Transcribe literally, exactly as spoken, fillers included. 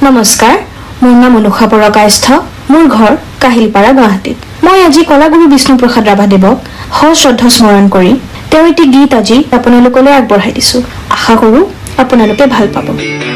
নমস্কাৰ, মোৰ নাম অনুষা বৰা কায়স্থ, মোৰ ঘৰ কাহিলপাৰা গুৱাহাটীত। মই আজি কলাগুৰু বিষ্ণুপ্ৰসাদ ৰাভাদেৱক সশ্ৰদ্ধা স্মৰণ কৰি তেওঁৰ এটি গীত আজি আপোনালোকলৈ আগবঢ়াই দিছো। আশা কৰো আপোনালোকে ভাল পাব।